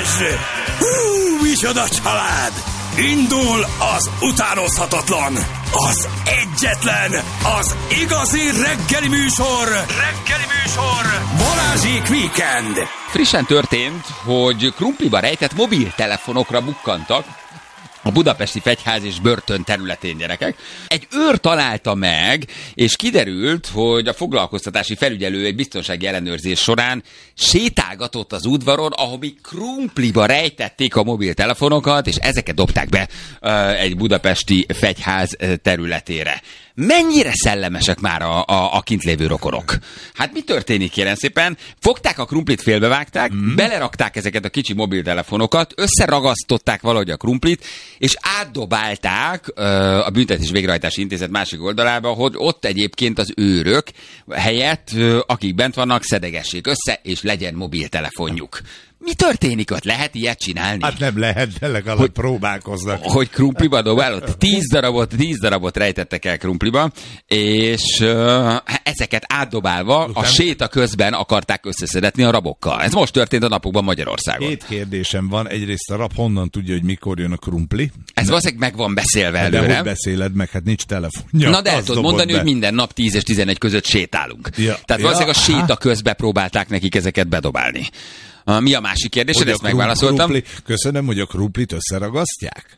Balázs! Hú, micsoda család! Indul az utánozhatatlan, az egyetlen, az igazi reggeli műsor! Reggeli műsor! Balázsék Weekend! Frissen történt, hogy krumpliba rejtett mobiltelefonokra bukkantak a budapesti fegyház és börtön területén, gyerekek. Egy őr találta meg, és kiderült, hogy a foglalkoztatási felügyelő egy biztonsági ellenőrzés során sétálgatott az udvaron, ahol még krumpliba rejtették a mobiltelefonokat, és ezeket dobták be egy budapesti fegyház területére. Mennyire szellemesek már a kint lévő rokonok? Hát mi történik, kérem szépen? Fogták a krumplit, félbevágták, belerakták ezeket a kicsi mobiltelefonokat, összeragasztották valahogy a krumplit, és átdobálták a Büntetés Végrehajtási Intézet másik oldalába, hogy ott egyébként az őrök helyett, akik bent vannak, szedegessék össze, és legyen mobiltelefonjuk. Mi történik ott? Lehet ilyet csinálni? Hát nem lehet, de legalább próbálkoznak. Hogy krumpliba dobálod? 10 darabot rejtettek el krumpliba, és ezeket átdobálva a séta közben akarták összeszedetni a rabokkal. Ez most történt a napokban Magyarországon. 2 kérdésem van. Egyrészt a rab honnan tudja, hogy mikor jön a krumpli? Ez valószínűleg meg van beszélve előre. De hogy beszéled meg? Hát nincs telefonja. Na de el tudod mondani, hogy minden nap 10 és 11 között sétálunk. Ja. Tehát valószínűleg a séta közben próbálták nekik ezeket bedobálni. Mi a másik kérdés? Ezt megválaszoltam. Köszönöm, hogy a krumplit összeragasztják?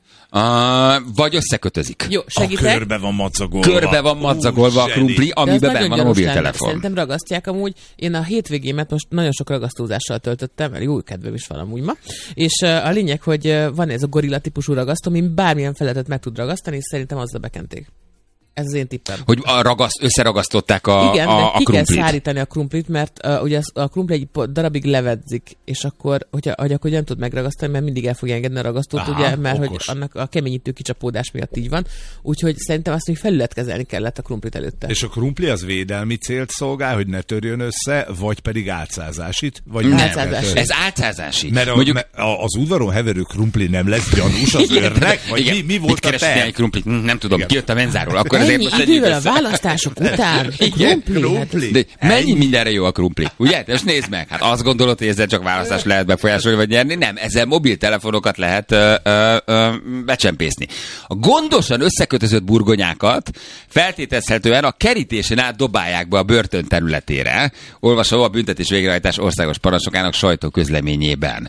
Vagy összekötözik. Jó, segítek. Körbe van madzagolva. Körbe van madzagolva a krumpli, amiben benne van a mobiltelefon. Szerintem ragasztják amúgy. Én a hétvégémet most nagyon sok ragasztózással töltöttem, mert jó kedvem is van amúgy ma. És a lényeg, hogy van ez a gorilla típusú ragasztó, ami bármilyen feletet meg tud ragasztani, és szerintem azzal bekenték. Ez az én tippem. Hogy összeragasztották a igen, a de ki krumplit. kell szárítani a krumplit, mert ugye a krumpli egy darabig levedzik, és akkor, hogy nem tud megragasztani, mert mindig el fogja engedni a ragasztót, ugye, mert okos. Hogy annak a keményítő kicsapódás miatt így van. Úgyhogy szerintem azt még felületkezelni kellett a krumplit előtte. És a krumpli az védelmi célt szolgál, hogy ne törjön össze, vagy pedig álcázásit? Vagy nem, ez álcázási. Mert mondjuk... az udvaron heverő krumpli nem lesz gyanús az őrnek? Vagy igen, mi volt a terv? Krumplit? Nem tudom, kijött a menzáról. Akkor ennyi idővel a választások után krumpli. De mennyi mindenre jó a krumpli, ugye? Most nézd meg, hát azt gondolod, hogy ezzel csak választást lehet befolyásolni vagy nyerni? Nem, ezzel mobiltelefonokat lehet becsempészni. A gondosan összekötözött burgonyákat feltételezhetően a kerítésen át dobálják be a börtön területére, olvasva a Büntetés Végrehajtás országos parancsnokának sajtóközleményében.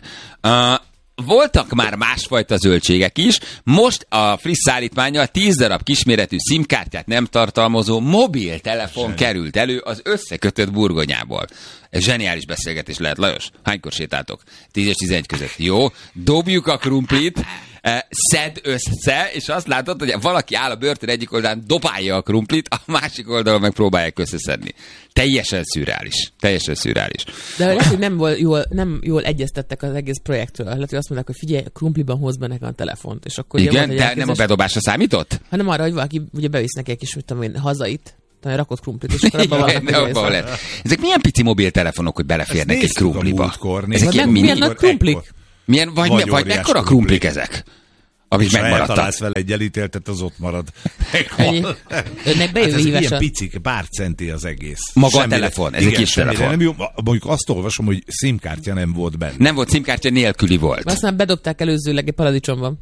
Voltak már másfajta zöldségek is, most a friss szállítmánnyal 10 darab kisméretű SIM-kártyát nem tartalmazó mobiltelefon került elő az összekötött burgonyából. Ez zseniális beszélgetés lehet, Lajos. Hánykor sétáltok? 10 és 11 között. Jó, dobjuk a krumplit, szedd össze, és azt látod, hogy valaki áll a börtön egyik oldalán, dobálja a krumplit, a másik oldalon meg próbálják összeszedni. Teljesen szürreális. Teljesen szürreális. De lehet, hogy nem jól egyeztettek az egész projektről. Lehet, hogy azt mondták, hogy figyelj, krumpliban hoz be nekem a telefont. És akkor igen, de nem a bedobásra számított? Hanem arra, hogy valaki ugye bevisz neki egy kis, mit tudom én, hazait, rakott krumplit, és akkor abban van. Ezek milyen pici mobiltelefonok, hogy beleférnek egy krumpliba? Ezek ilyen milyen nagy krumplik? Vagy mekkora krumplik ezek? Amik megmaradtak. Találsz vele egy elítéltet, az ott marad. Önnek bejövő hívása. Ilyen picik, pár centi az egész. Maga a telefon, ez egy kis telefon. Nem jó, mondjuk azt olvasom, hogy SIM-kártya nem volt benne. Nem volt SIM-kártya, nélküli volt. Azt már bedobták előzőleg egy paradicsomban.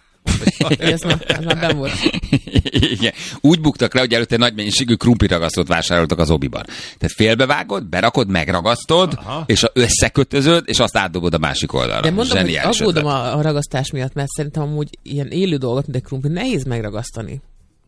Ez már benn volt. Igen. Úgy buktak le, hogy előtte nagy mennyiségű krumpliragasztót vásároltak az Obiban. Tehát félbevágod, berakod, megragasztod, és összekötözöd, és azt átdobod a másik oldalra. De mondom, hogy aggódom a ragasztás miatt, mert szerintem amúgy ilyen élő dolgot, mint egy krumpli, nehéz megragasztani.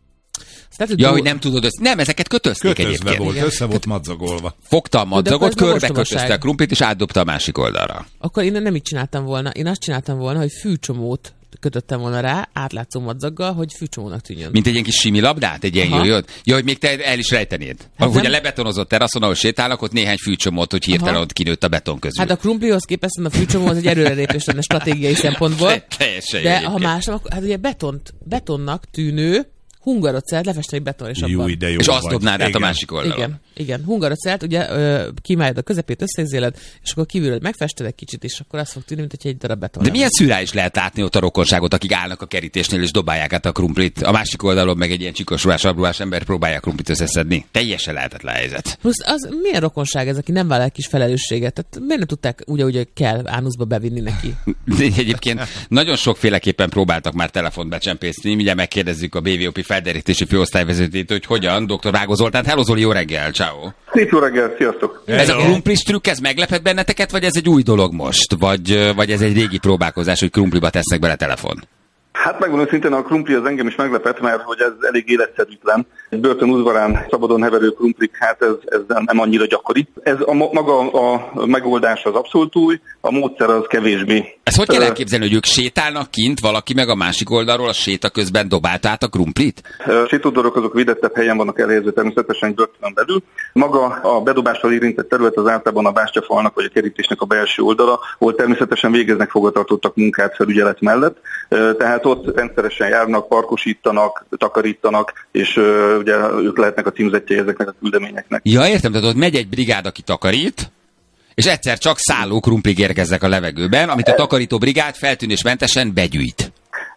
Hogy nem tudod nem, ezeket kötözték egyébként. Volt, össze volt madzagolva. Fogta a madzagot, körbe kötözte a krumplit, és átdobta a másik oldalra. Akkor én nem így csináltam volna. Én azt csináltam volna, hogy fűcsomót kötöttem volna rá, átlátszó madzaggal, hogy fűcsomónak tűnjön. Mint egy ilyen kis simi labdát? Egy ilyen jöjjön? Ja, hogy még te el is rejtenéd. Hát ahogy a lebetonozott teraszon, ahol sétálnak, ott néhány fűcsomót, hogy hirtelen ott kinőtt a beton közül. Hát a krumplihoz képest a fűcsomó az egy előrelépés lenne stratégiai szempontból. De ha más nem, hát ugye betonnak tűnő hungarocelt lefesteni beton és abban. És azt dobnád át a másik oldalon. Igen. Igen, hungarocelt, ugye kimáljad a közepét, összegzéled, és akkor kívülről megfested egy kicsit, és akkor azt fog tűnni, mint hogy egy darab beton. De milyen szürreális lehet látni ott a rokonságot, akik állnak a kerítésnél, és dobálják át a krumplit. A másik oldalon meg egy ilyen csikosulás, abruhás ember próbálja a krumplit összeszedni. Teljesen lehetetlen helyzet. Plusz az milyen rokonság ez, aki nem vállal kis felelősséget? Tehát miért nem tudták úgy, kell ánuszba bevinni neki? Egyébként nagyon sokféleképpen próbáltak már telefont becsempészni. Mindjárt megkérdezzük a BVOP felderítési főosztályvezetőjét, hogy hogyan. Dr. Vágó Zoltán, hello Zoli, jó reggel, ciao. Szép jó reggel, sziasztok! Ez a krumplis trükk, ez meglepett benneteket, vagy ez egy új dolog most? Vagy ez egy régi próbálkozás, hogy krumpliba tesznek bele telefon? Hát megmondom szintén, a krumpli az engem is meglepett, mert hogy ez elég életszerűtlen. Egy börtön udvarán szabadon heverő krumplik, hát ez nem annyira gyakori. Ez maga a megoldás az abszolút új, a módszer az kevésbé. Ezt hogy kell elképzelni, hogy ők sétálnak kint, valaki meg a másik oldalról a séta közben dobálta át a krumplit? A sétódorok azok védettebb helyen vannak elhelyezve természetesen börtönön belül. Maga a bedobással érintett terület az általában a bástyafalnak vagy a kerítésnek a belső oldala, ahol természetesen végeznek fogvatartottak munkát felügyelet mellett. Tehát ott rendszeresen járnak, parkosítanak, takarítanak, és ugye ők lehetnek a címzettjei ezeknek a küldeményeknek. Ja, értem, tehát ott megy egy brigád, aki takarít, és egyszer csak szálló krumplik érkeznek a levegőben, amit a takarító brigád feltűnésmentesen begyűjt.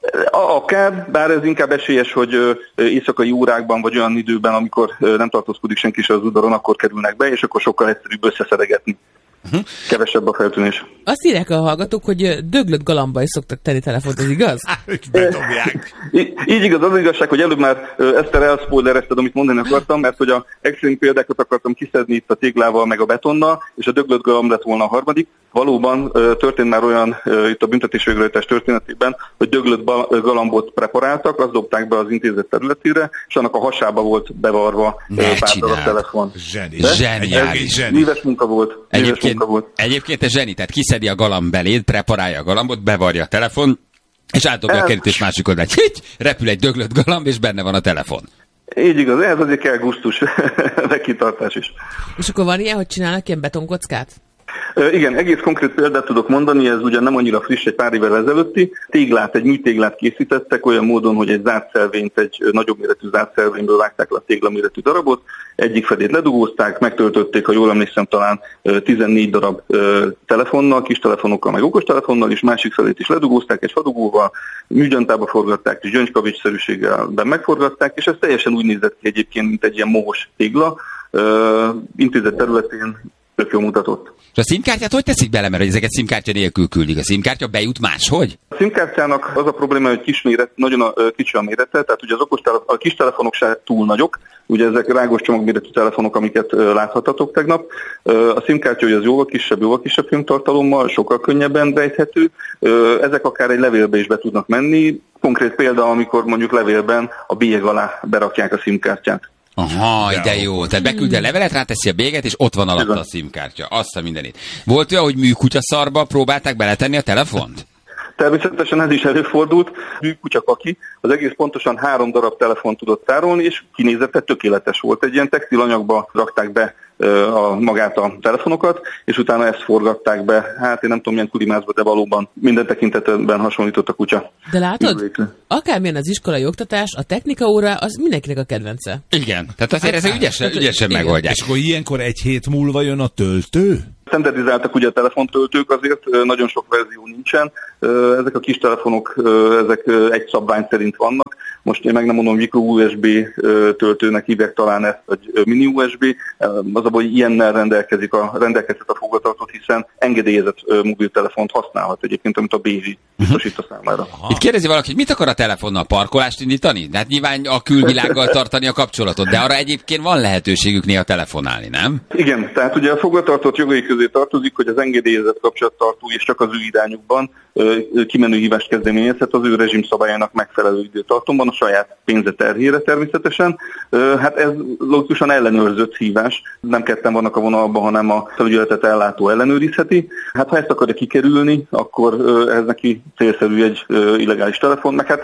Akár, bár ez inkább esélyes, hogy éjszakai órákban, vagy olyan időben, amikor nem tartózkodik senki se az udvaron, akkor kerülnek be, és akkor sokkal egyszerűbb összeszedegetni. Kevesebb a feltűnés. Azt írják a hallgatók, hogy döglött galamba is szoktak tenni telefont, ez igaz? Bedobják. Így igaz, az igazság, hogy előbb már Eszter elspoilerezted, amit mondani akartam, mert hogy a extrém példákat akartam kiszedni itt a téglával meg a betonnal, és a döglött galamb lett volna a harmadik. Valóban történt már olyan itt a büntetésvégrehajtás történetében, hogy döglött galambot preparáltak, azt dobták be az intézet területére, és annak a hasába volt bevarva pár darab telefon. Zseniális. Műves munka volt. Egyébként ez zseni, tehát kiszedi a galamb beléd, preparálja a galambot, bevarja a telefon, és átdobja a kerítés másik oldalán. Repül egy döglött galamb, és benne van a telefon. Így igaz, ez azért kell gusztus, legkitartás is. És akkor van ilyen, hogy csinálnak ilyen betonkockát? Igen, egész konkrét példát tudok mondani, ez ugyan nem annyira friss, egy pár évvel ezelőtti. Egy műtéglát készítettek olyan módon, hogy egy zárt szelvényt, egy nagyobb méretű zárt szelvényből vágták le a téglaméretű darabot, egyik fedét ledugózták, megtöltötték, ha jól emlékszem, talán 14 darab telefonnal, kis telefonokkal, meg okostelefonnal, és másik felét is ledugózták egy fadugóval, műgyantába forgatták, és gyöngykavics-szerűséggel megforgatták, és ez teljesen úgy nézett ki egyébként, mint egy ilyen mohos tégla, intézet területén tök jól mutatott. És a szimkártyát hogy teszik bele, mert ezeket szimkártya nélkül küldik? A szimkártya bejut máshogy? A szimkártyának az a probléma, hogy nagyon kicsi a mérete, tehát ugye a kis telefonok se túl nagyok, ugye ezek rágos csomagméretű telefonok, amiket láthatatok tegnap. A szimkártya ugye az jóval kisebb filmtartalommal, sokkal könnyebben rejthető. Ezek akár egy levélbe is be tudnak menni. Konkrét példa, amikor mondjuk levélben a bélyeg alá berakják a szimkártyát. Aha, de jó. Tehát beküldi a levelet, ráteszi a bélyget, és ott van alatta a szimkártya. Azt a mindenit. Volt olyan, hogy műkutya szarba próbálták beletenni a telefont? Természetesen ez is előfordult. Műkutya kaki, az egész pontosan 3 darab telefont tudott tárolni, és kinézete tökéletes volt. Egy ilyen textilanyagba rakták be magát a telefonokat, és utána ezt forgatták be. Hát én nem tudom, milyen kulimászba, de valóban minden tekintetben hasonlított a kutya. De látod, akármilyen az iskolai oktatás, a technika óra az mindenkinek a kedvence. Igen, tehát azért ezek ügyesen megoldják. És akkor ilyenkor egy hét múlva jön a töltő? Standardizáltak ugye a telefontöltők, azért nagyon sok verzió nincsen. Ezek a kis telefonok, ezek egy szabvány szerint vannak. Most én meg nem mondom, mikro USB töltőnek hívják talán ezt, vagy mini USB. Az abban, hogy ilyennel rendelkezhet a fogvatartott, hiszen engedélyezett mobiltelefont használhat egyébként, amit a BV biztosít a számára. Itt kérdezi valaki, hogy mit akar a telefonnal? Parkolást indítani? Hát nyilván a külvilággal tartani a kapcsolatot, de arra egyébként van lehetőségük néha telefonálni, nem? Igen, tehát ugye a fogvatartott jogai közé tartozik, hogy az engedélyezett kapcsolattartó és csak az ő irányukban kimenő hívást kezdeményezhet az ő rezsimszabályának megfelelő időtartomban, a saját pénze terhére természetesen. Hát ez logikusan ellenőrzött hívás, nem ketten vannak a vonalban, hanem a felügyeletet ellátó ellenőrizheti. Hát ha ezt akarja kikerülni, akkor ez neki célszerű egy illegális telefon, meg hát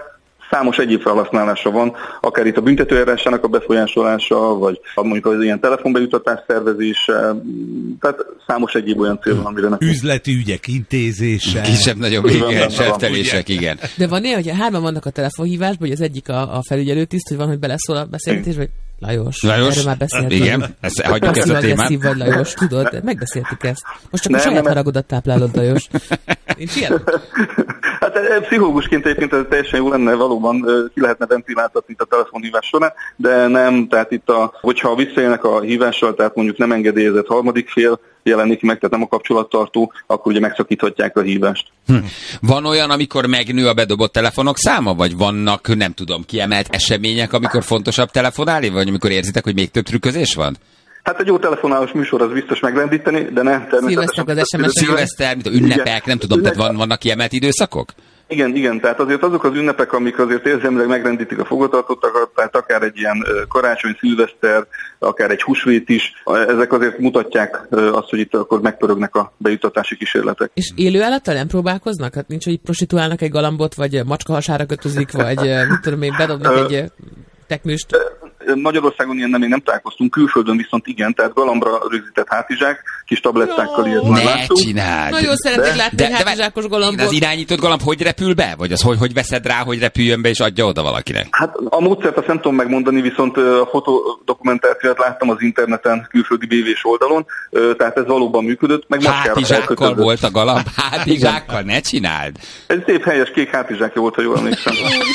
Számos egyéb felhasználása van, akár itt a büntetőeljárásának a befolyásolása, vagy mondjuk az ilyen telefonbejutatás szervezése, tehát számos egyéb olyan cél van, amire üzleti ügyek intézése. Kisebb-nagyobb sertelések, igen. De van néha, hogy hárman vannak a telefonhívásban, hogy az egyik a felügyelőtiszt, hogy van, hogy beleszól a beszélgetés, vagy Lajos, erről már beszéltünk. Igen, hagyjuk ezt a témát. Vagy Lajos, tudod, megbeszéltük ezt. Most csak a saját haragodat táplálod, Lajos. Nincs ilyen? Hát pszichológusként egyébként ez teljesen jó lenne, valóban ki lehetne ventiláltatni a telefonhívás során, de nem, tehát itt hogyha visszaélnek a hívással, tehát mondjuk nem engedélyezett harmadik fél jelenik meg, tehát nem a kapcsolattartó, akkor ugye megszakíthatják a hívást. Van olyan, amikor megnő a bedobott telefonok száma, vagy vannak, nem tudom, kiemelt események, amikor fontosabb telefonálni, vagy amikor érzitek, hogy még több trükközés van? Hát egy jó telefonálós műsor az biztos megrendíteni, de nem természetesen. Szilveszter, mint a ünnepek, nem tudom, tehát vannak kiemelt időszakok? Igen, tehát azért azok az ünnepek, amik azért érzelmileg megrendítik a fogvatartottakat, tehát akár egy ilyen karácsony, szilveszter, akár egy húsvét is, ezek azért mutatják azt, hogy itt akkor megpörögnek a bejutatási kísérletek. És élő állattal nem próbálkoznak? Hát nincs, hogy prostituálnak egy galambot, vagy macskahasára kötözik, vagy mit tudom én, bedobnak egy teknőst? Magyarországon ilyen nem találkoztunk, külföldön viszont igen, tehát galambra rögzített hátizsák, kis tablettákkal ilyet már láttunk. Ne csináld! Nagyon szeretnék látni egy hátizsákos galambot. Az irányított galamb hogy repül be? Vagy az hogy veszed rá, hogy repüljön be és adja oda valakinek? Hát a módszert azt nem tudom megmondani, viszont a fotodokumentációt láttam az interneten, külföldi BV-s oldalon, tehát ez valóban működött. Meg hátizsákkal volt a galamb? Hátizsákkal? Ne csináld! Egy szép helyes kék hátizsákja volt, ha jól emlékszem.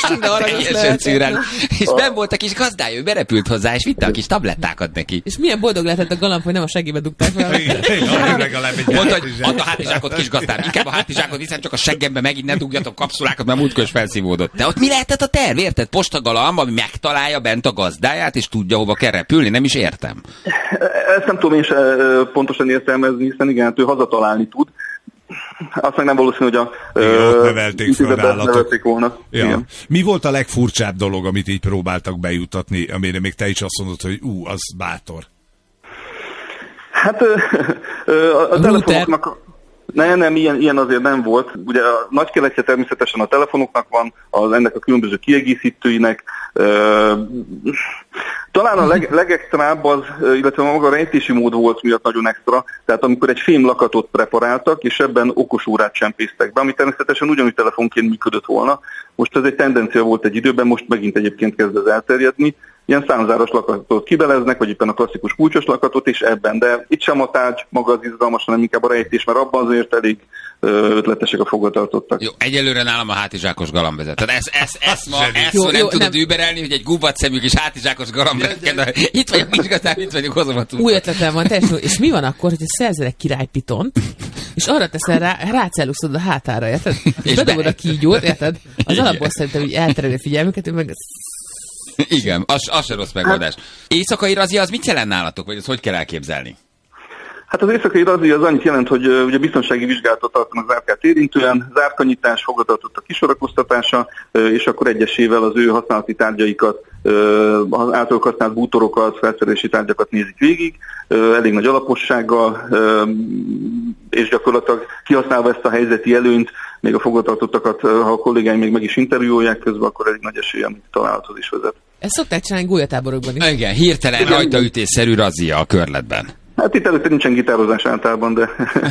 És benn volt a kis gazdája, berepült hozzá, és vitte a kis tablettákat neki. És milyen boldog lehetett a galamb, hogy nem a segébe dugták fel. Mondta, hogy add a hátizsákot, kis gazdám, inkább a hátizsákot, hiszen csak a seggembe megint ne dugjatok kapszulákat, mert múltkor felszívódott. De ott mi lehetett a terv, érted? Postagalamb, ami megtalálja bent a gazdáját, és tudja, hova kell repülni, nem is értem. Ezt nem tudom én se pontosan értelmezni, hiszen igen, ő hazatalálni tud. Azt meg nem valószínű, hogy nevelték volna. Ja. Mi volt a legfurcsább dolog, amit így próbáltak bejutatni, amire még te is azt mondod, hogy az bátor? Hát a telefonoknak... Nem, ilyen azért nem volt. Ugye a nagy keletje természetesen a telefonoknak van, ennek a különböző kiegészítőinek. Talán a legextrább az, illetve maga a rejtési mód volt miatt nagyon extra, tehát amikor egy fém lakatot preparáltak, és ebben okosórát csempésztek be, ami természetesen ugyanúgy telefonként működött volna. Most ez egy tendencia volt egy időben, most megint egyébként kezd ez elterjedni. Ilyen számzáros lakatot kibeleznek, vagy éppen a klasszikus kulcsos lakatot, és ebben. De itt sem a tárgy maga az izgalmas, hanem inkább a rejtés, mert abban azért elég ötletesek a fogvatartottak. Jó, egyelőre nálam a hátizsákos galamb vezet. Tehát ezt ma nem tudod überelni, hogy egy gubat szemű kis hátizsákos galamb vezet. Itt vagyok, nincs gazdám, itt vagyok, hozom a tudod. Új ötletem van, teljesen. És mi van akkor, hogyha szerzel egy királypitont, és arra teszel rá, rácelluszod a hátára, érted? És bedobod a kígyót, érted? Az alapból szerintem így eltereli a figyelmüket, meg igen, az se rossz megoldás. Éjszakai razia az mit jelent nálatok, vagy ezt hogy kell elképzelni? Hát az éjszakai razia az annyit jelent, hogy ugye biztonsági vizsgálatot tartanak az árkát érintően, zárkanyitás, fogvatartottak kisorakoztatása, és akkor egyesével az ő használati tárgyaikat, az általuk használt bútorokat, felszerelési tárgyakat nézik végig, elég nagy alapossággal, és gyakorlatilag kihasználva ezt a helyzeti előnyt, még a fogvatartottakat, ha a kollégáim még meg is interjúolják közben, akkor elég nagy esély, amit találathoz is vezet. Ezt szokták csinálni gólyatáborokban is. Igen, hirtelen rajtaütésszerű razzia a körletben. Hát itt előtte nincsen gitározás általában, de...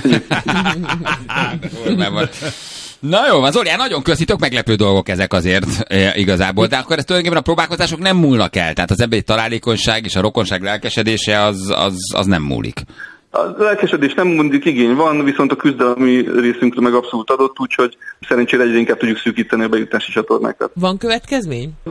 Na jó van, Zoli, nagyon köszi, tök meglepő dolgok ezek azért igazából, de akkor ezt tulajdonképpen a próbálkozások nem múlnak el, tehát az emberi találékonyság és a rokonság lelkesedése az nem múlik. A lelkesedés nem mondjuk igény van, viszont a küzdelmi részünkre meg abszolút adott, úgyhogy szerencsére egyre inkább tudjuk szűkíteni a bejutási csatornákat. Van következmény?